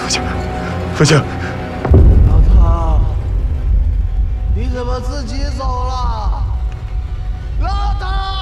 父亲，父亲， 老汤，你怎么自己走了？老汤！